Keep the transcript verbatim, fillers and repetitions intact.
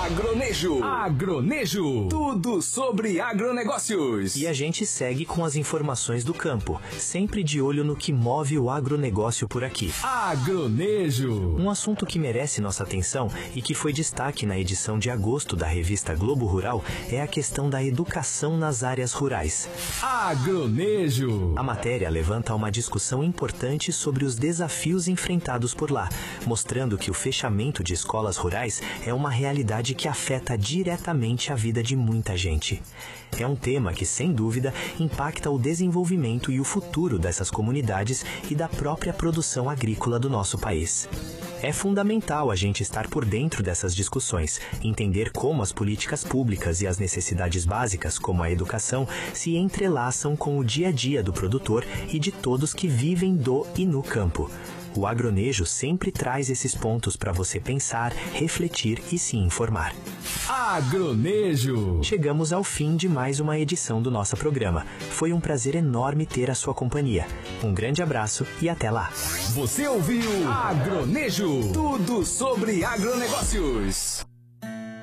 Agronejo. Agronejo. Tudo sobre agronegócios. E a gente segue com as informações do campo, sempre de olho no que move o agronegócio por aqui. Agronejo. Um assunto que merece nossa atenção e que foi destaque na edição de agosto da revista Globo Rural é a questão da educação nas áreas rurais. Agronejo. A matéria levanta uma discussão importante sobre os desafios enfrentados por lá, mostrando que o fechamento de escolas rurais é uma realidade que afeta diretamente a vida de muita gente. É um tema que, sem dúvida, impacta o desenvolvimento e o futuro dessas comunidades e da própria produção agrícola do nosso país. É fundamental a gente estar por dentro dessas discussões, entender como as políticas públicas e as necessidades básicas, como a educação, se entrelaçam com o dia a dia do produtor e de todos que vivem do e no campo. O Agronejo sempre traz esses pontos para você pensar, refletir e se informar. Agronejo. Chegamos ao fim de mais uma edição do nosso programa. Foi um prazer enorme ter a sua companhia. Um grande abraço e até lá. Você ouviu Agronejo. Tudo sobre agronegócios.